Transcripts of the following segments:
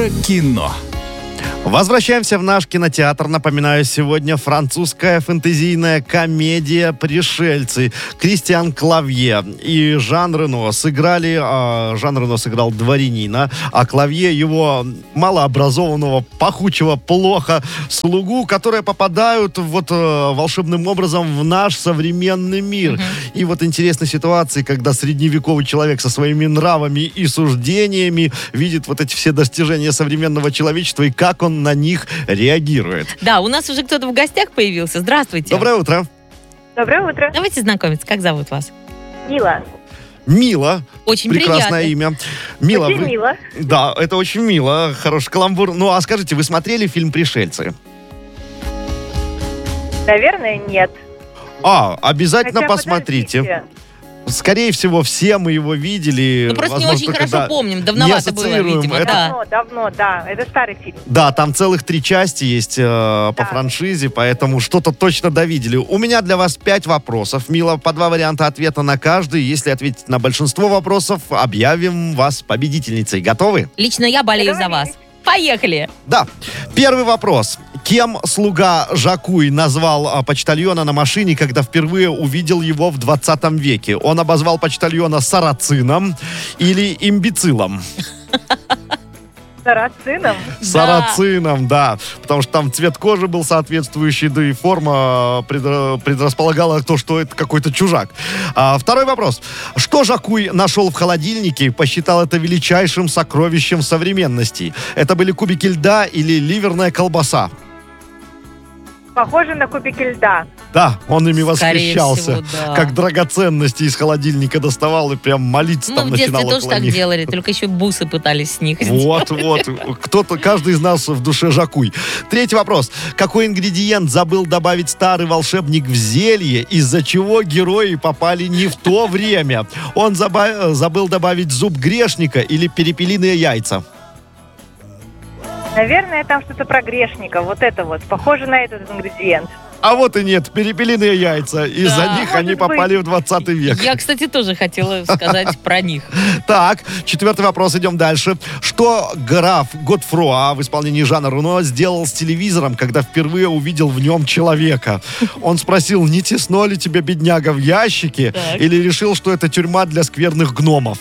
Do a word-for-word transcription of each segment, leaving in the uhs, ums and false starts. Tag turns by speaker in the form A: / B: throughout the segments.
A: Еврокино.
B: Возвращаемся в наш кинотеатр. Напоминаю, сегодня французская фэнтезийная комедия «Пришельцы». Кристиан Клавье и Жан Рено сыграли... Э, Жан Рено сыграл дворянина, а Клавье его малообразованного, пахучего, плохо слугу, которые попадают вот э, волшебным образом в наш современный мир. Mm-hmm. И вот интересная ситуация, когда средневековый человек со своими нравами и суждениями видит вот эти все достижения современного человечества и как он на них реагирует.
C: Да, у нас уже кто-то в гостях появился. Здравствуйте.
B: Доброе утро.
D: Доброе утро.
C: Давайте знакомиться. Как зовут вас?
D: Мила.
B: Мила.
C: Очень
B: прекрасное
C: приятно.
B: имя. Мила,
D: Очень
B: вы...
D: мило.
B: Да, это очень мило. Хороший каламбур. Ну, а скажите, вы смотрели фильм «Пришельцы»?
D: Наверное, нет.
B: А, обязательно
D: Хотя,
B: посмотрите.
D: подождите.
B: Скорее всего, все мы его видели.
C: Ну, просто не
B: Возможно,
C: очень
B: только,
C: хорошо
B: да,
C: помним. Давновато
B: не
C: было,
B: ассоциируем.
C: видимо.
B: Это-
C: Да.
D: Давно, давно, да. Это старый фильм.
B: Да, там целых три части есть э, по
D: Да.
B: франшизе, поэтому что-то точно довидели. У меня для вас пять вопросов. Мила, по два варианта ответа на каждый. Если ответить на большинство вопросов, объявим вас победительницей. Готовы?
C: Лично я болею за вас. Поехали.
B: Да. Первый вопрос. Кем слуга Жакуй назвал а, почтальона на машине, когда впервые увидел его в двадцатом веке? Он обозвал почтальона сарацином или имбецилом?
D: Сарацином.
B: Сарацином, да. Потому что там цвет кожи был соответствующий, да и форма предра- предрасполагала то, что это какой-то чужак. А, второй вопрос. Что Жакуй нашел в холодильнике и посчитал это величайшим сокровищем современности? Это были кубики льда или ливерная колбаса?
D: Похоже на кубики льда.
B: Да, он ими
C: Скорее
B: восхищался.
C: всего, да.
B: Как драгоценности из холодильника доставал и прям молиться
C: Ну,
B: там
C: в детстве
B: начинал
C: тоже
B: около
C: так
B: них.
C: делали, только еще бусы пытались с них
B: Вот, вот. Кто-то, каждый из нас в душе Жакуй. Третий вопрос. Какой ингредиент забыл добавить старый волшебник в зелье, из-за чего герои попали не в то время? Он заба- забыл добавить зуб грешника или перепелиные яйца?
D: Наверное, там что-то про грешника. Вот это вот. Похоже на этот ингредиент.
B: А вот и нет, перепелиные яйца. Из-за
C: Да.
B: них они
D: Может
B: попали в двадцатый век.
C: Я, кстати, тоже хотела сказать про них.
B: Так, четвертый вопрос, идем дальше. Что граф Годфруа в исполнении Жана Рено сделал с телевизором, когда впервые увидел в нем человека? Он спросил, не тесно ли тебе, бедняга, в ящике?
C: Так.
B: Или решил, что это тюрьма для скверных гномов?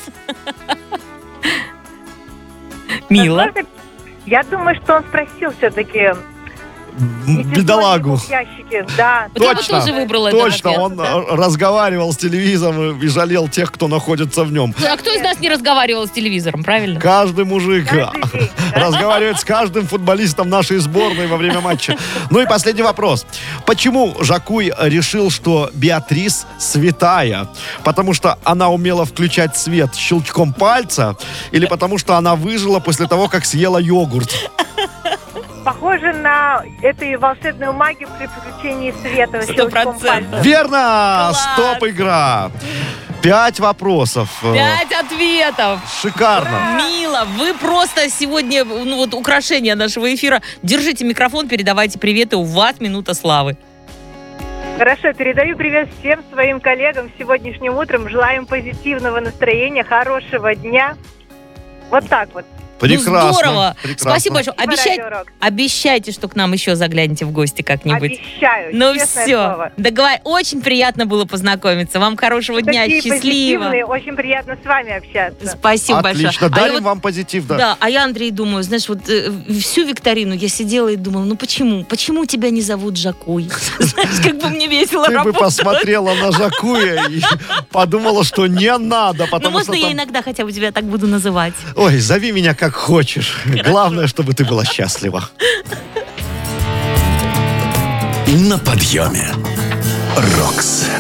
C: Мило.
D: Возможно, я думаю, что он спросил все-таки...
B: М, Бедолагу.
D: В ящике, да.
C: Вот я бы
B: Точно,
C: тоже выбрала этот
B: точно,
C: ответ.
B: он э, разговаривал с телевизором и жалел тех, кто находится в нем.
C: А кто из нас не разговаривал с телевизором, правильно?
B: Каждый мужик
D: Каждый день, да?
B: разговаривает с каждым футболистом нашей сборной во время матча. Ну и последний вопрос. Почему Жакуй решил, что Беатрис святая? Потому что она умела включать свет щелчком пальца? Или потому что она выжила после того, как съела йогурт?
D: Похоже на эту волшебную магию при включении света.
C: Сто
D: щелчком
C: процентов.
D: пальца.
B: Верно!
C: Класс!
B: Стоп-игра! Пять вопросов. Э,
C: Пять ответов.
B: Шикарно.
C: Мило, вы просто сегодня, ну вот, украшение нашего эфира. Держите микрофон, передавайте приветы, у вас минута славы.
D: Хорошо, передаю привет всем своим коллегам сегодняшним утром. Желаем позитивного настроения, хорошего дня. Вот так вот.
B: Прекрасно.
C: Ну, здорово.
B: прекрасно.
C: Спасибо большое.
D: Спасибо,
C: Обещайте,
D: Радио Рок.
C: обещайте, что к нам еще загляните в гости как-нибудь.
D: Обещаю.
C: Ну
D: честное
C: все.
D: слово.
C: Договор... Очень приятно было познакомиться. Вам хорошего дня.
D: Такие
C: Счастливо.
D: позитивные, очень приятно с вами общаться.
C: Спасибо
B: Отлично.
C: большое. А я
B: Дарим
C: вот-
B: вам позитив, да.
C: Да, а я, Андрей, думаю, знаешь, вот э, всю викторину я сидела и думала, ну почему? Почему тебя не зовут Жакуй? Знаешь, как бы мне весело
B: Ты бы
C: работать.
B: посмотрела на Жакуя и подумала, что не надо,
C: Ну,
B: потому
C: можно
B: что
C: я
B: там...
C: иногда хотя бы тебя так буду называть?
B: Ой, зови меня как хочешь. Главное, чтобы ты была счастлива.
A: На подъеме. Рокс.